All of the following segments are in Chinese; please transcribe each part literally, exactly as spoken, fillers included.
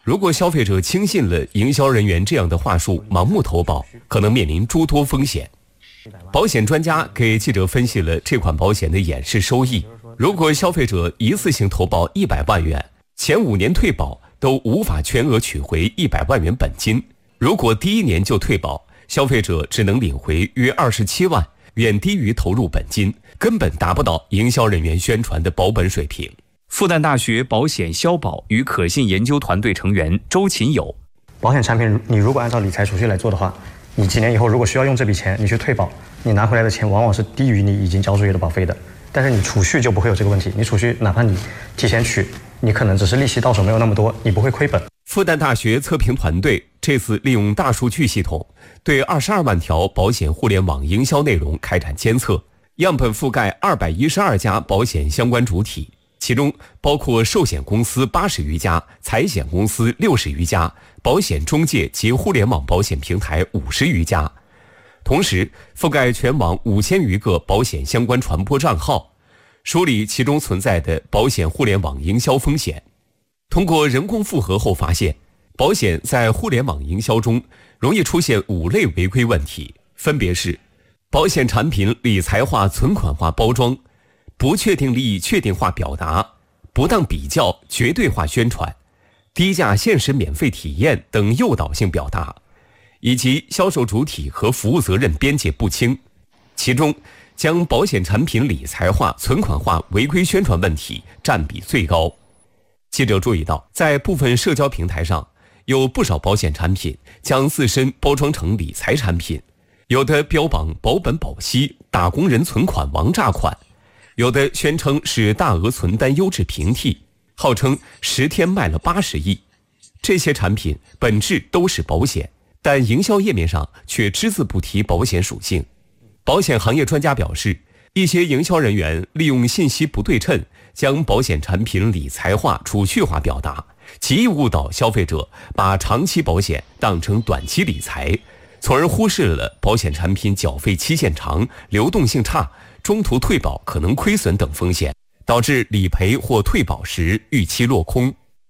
如果消费者轻信了营销人员这样的话术，盲目投保，可能面临诸多风险。保险专家给记者分析了这款保险的演示收益。如果消费者一次性投保一百万元，前五年退保都无法全额取回一百万元本金。如果第一年就退保，消费者只能领回约二十七万，远低于投入本金，根本达不到营销人员宣传的保本水平。 复旦大学保险消保与可信研究团队成员周勤友： 保险产品你如果按照理财储蓄来做的话，你几年以后如果需要用这笔钱，你去退保，你拿回来的钱往往是低于你已经交出去的保费的。但是你储蓄就不会有这个问题，你储蓄哪怕你提前取，你可能只是利息到手没有那么多，你不会亏本。 复旦大学测评团队这次利用大数据系统，对二十二万条保险互联网营销内容开展监测，样本覆盖二百一十二家保险相关主体，其中包括寿险公司八十余家、财险公司六十余家、保险中介及互联网保险平台五十余家，同时覆盖全网五千余个保险相关传播账号，梳理其中存在的保险互联网营销风险。通过人工复核后发现，保险在互联网营销中容易出现五类违规问题，分别是保险产品理财化、存款化包装、不确定利益确定化表达、不当比较、绝对化宣传、低价限时免费体验等诱导性表达，以及销售主体和服务责任边界不清。其中将保险产品理财化、存款化违规宣传问题占比最高。记者注意到，在部分社交平台上，有不少保险产品将自身包装成理财产品，有的标榜保本保息、打工人存款王炸款，有的宣称是大额存单优质平替，号称十天卖了八十亿。这些产品本质都是保险，但营销页面上却只字不提保险属性。保险行业专家表示，一些营销人员利用信息不对称，将保险产品理财化、储蓄化表达，极易误导消费者把长期保险当成短期理财，从而忽视了保险产品缴费期限长、流动性差、中途退保可能亏损等风险，导致理赔或退保时预期落空。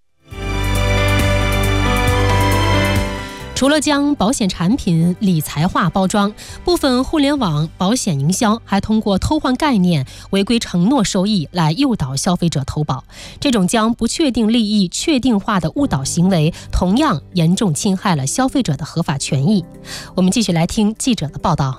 除了将保险产品理财化包装，部分互联网保险营销还通过偷换概念、违规承诺收益来诱导消费者投保。这种将不确定利益确定化的误导行为，同样严重侵害了消费者的合法权益。我们继续来听记者的报道。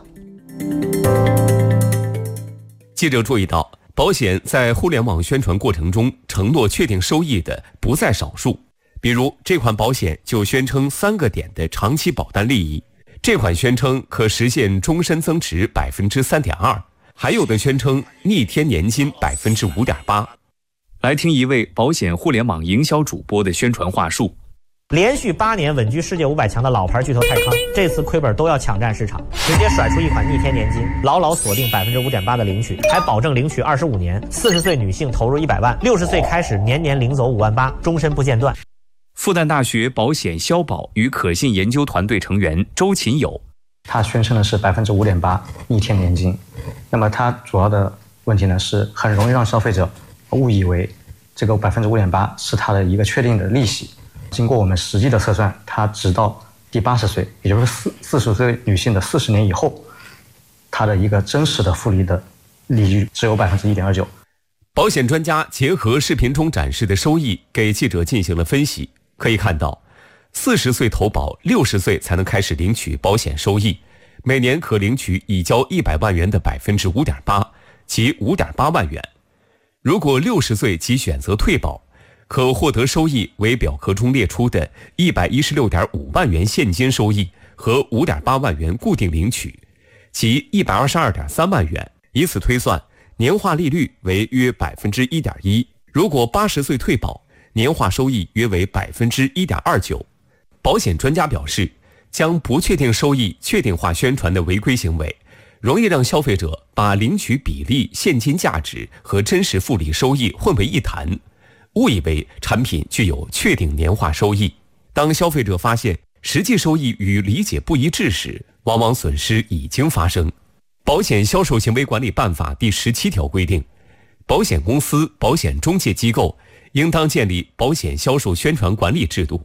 记者注意到，保险在互联网宣传过程中承诺确定收益的不在少数。比如这款保险就宣称三个点的长期保单利益，这款宣称可实现终身增值 百分之三点二， 还有的宣称逆天年金 百分之五点八。 来听一位保险互联网营销主播的宣传话术。 连续八年稳居世界五百强的老牌巨头泰康，这次亏本都要抢占市场，直接甩出一款逆天年金，牢牢锁定 百分之五点八 的领取，还保证领取二十五年，四十岁女性投入一百万，六十岁开始年年领走五万八，终身不间断。 复旦大学保险消保与可信研究团队成员周勤友： 他宣称的是 百分之五点八 逆天年金，那么它主要的问题呢是很容易让消费者误以为这个 百分之五点八 是它的一个确定的利息。经过我们实际的测算，它直到第八十岁，也就是四十岁女性的四十年以后，它的一个真实的复利的利率只有 百分之一点二九。 保险专家结合视频中展示的收益，给记者进行了分析。可以看到，四十岁投保，六十岁才能开始领取保险收益，每年可领取已交一百万元的 百分之五点八， 即 五点八万元。如果六十岁即选择退保，可获得收益为表格中列出的 一百一十六点五万元现金收益和 五点八万元固定领取，即 一百二十二点三万元。以此推算，年化利率为约 百分之一点一。 如果八十岁退保，年化收益约为 百分之一点二九。 保险专家表示，将不确定收益确定化宣传的违规行为，容易让消费者把领取比例、现金价值和真实复利收益混为一谈，误以为产品具有确定年化收益。当消费者发现实际收益与理解不一致时，往往损失已经发生。保险销售行为管理办法第十七条规定，保险公司、保险中介机构应当建立保险销售宣传管理制度，